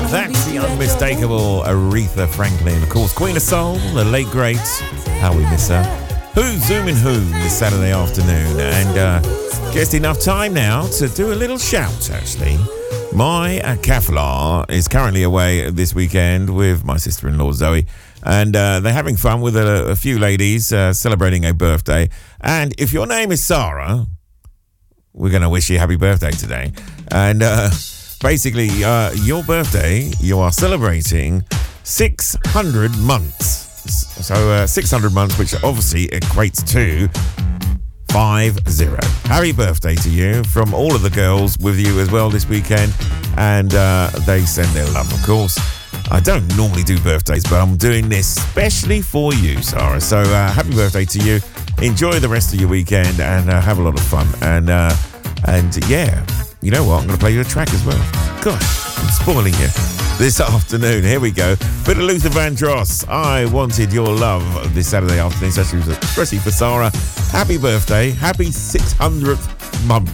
That's the unmistakable Aretha Franklin. Of course, Queen of Soul, the late great. How we miss her. Who's Zooming Who this Saturday afternoon? And just enough time now to do a little shout, actually. My Kafla is currently away this weekend with my sister-in-law, Zoe. And they're having fun with a few ladies celebrating a birthday. And if your name is Sarah, we're going to wish you happy birthday today. And basically, your birthday, you are celebrating 600 months. So 600 months, which obviously equates to 50. Happy birthday to you from all of the girls with you as well this weekend. And they send their love, of course. I don't normally do birthdays, but I'm doing this specially for you, Sarah. So happy birthday to you. Enjoy the rest of your weekend and have a lot of fun. And yeah, you know what? I'm going to play you a track as well. Gosh, I'm spoiling you this afternoon. Here we go. Bit of Luther Vandross. I Wanted Your Love this Saturday afternoon, especially for Sarah. Happy birthday. Happy 600th month.